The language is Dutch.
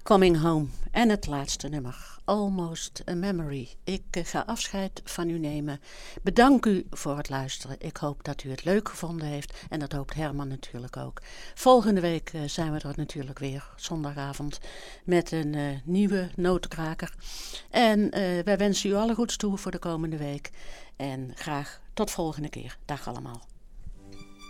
Coming Home en het laatste nummer, Almost a Memory. Ik ga afscheid van u nemen. Bedank u voor het luisteren. Ik hoop dat u het leuk gevonden heeft en dat hoopt Herman natuurlijk ook. Volgende week zijn we er natuurlijk weer, zondagavond, met een nieuwe notenkraker. En wij wensen u alle goeds toe voor de komende week. En graag tot volgende keer. Dag allemaal.